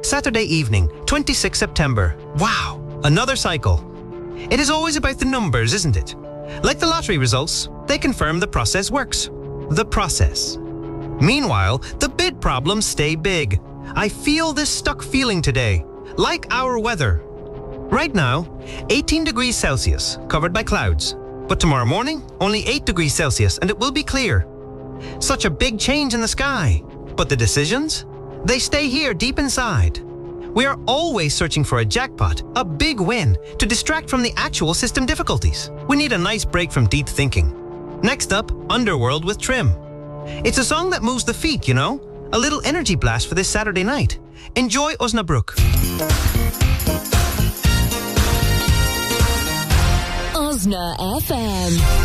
Saturday evening, 26 September. Wow, another cycle. It is always about the numbers, isn't it? Like the lottery results, they confirm the process works. The process. Meanwhile, the bid problems stay big. I feel this stuck feeling today, like our weather. Right now, 18 degrees Celsius, covered by clouds. But tomorrow morning, only 8 degrees Celsius, and it will be clear. Such a big change in the sky. But the decisions? They stay here deep inside. We are always searching for a jackpot, a big win, to distract from the actual system difficulties. We need a nice break from deep thinking. Next up, Underworld with Trim. It's a song that moves the feet, you know? A little energy blast for this Saturday night. Enjoy Osnabrück. Osna FM.